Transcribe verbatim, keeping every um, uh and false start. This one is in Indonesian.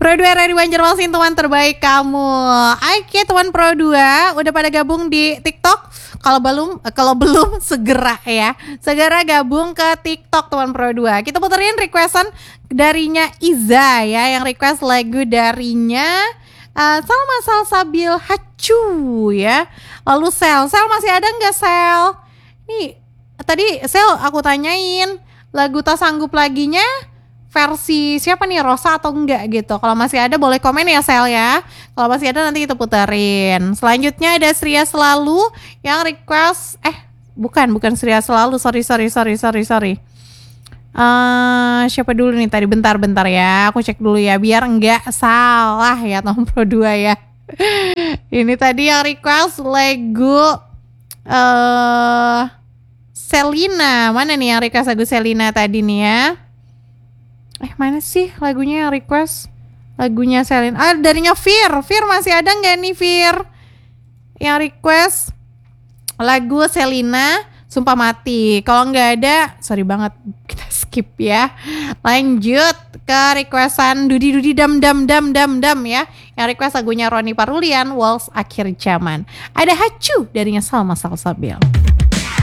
Pro dua dari Banjarmasin, teman terbaik kamu. Oke teman Pro dua, udah pada gabung di TikTok? Kalau belum, kalau belum segera ya, segera gabung ke TikTok teman Pro dua. Kita puterin requestan darinya Iza ya, yang request lagu darinya uh, Salma Salsabil Hacu ya. Lalu Sel, Sel masih ada nggak Sel? Nih tadi Sel aku tanyain lagu Tak Sanggup Laginya versi siapa nih, Rosa atau enggak gitu. Kalau masih ada boleh komen ya Sel ya. Kalau masih ada nanti kita puterin. Selanjutnya ada Sria Selalu yang request eh bukan bukan Sria Selalu, sorry sorry sorry sorry sorry. Uh, siapa dulu nih tadi, bentar-bentar ya. Aku cek dulu ya biar enggak salah ya teman Pro dua ya. Ini tadi yang request lagu uh, Selina. Mana nih yang request lagu Selina tadi nih ya? Eh mana sih lagunya yang request? Lagunya Selin. Ah darinya Fir. Fir masih ada nggak nih Fir? Yang request lagu Selina Sumpah Mati. Kalau nggak ada, sorry banget, kita skip ya. Lanjut ke requestan Dudi Dudi Dam Dam Dam Dam Dam ya. Yang request lagunya Roni Parulian, Waltz Akhir Zaman. Ada Hacu darinya Salma Salsabil.